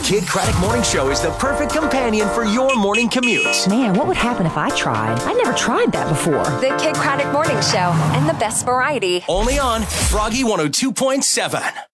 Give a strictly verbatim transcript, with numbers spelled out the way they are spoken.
Kid Craddock Morning Show is the perfect companion for your morning commute. Man, what would happen if I tried? I never tried that before. The Kid Craddock Morning Show and the best variety. Only on Froggy one oh two point seven.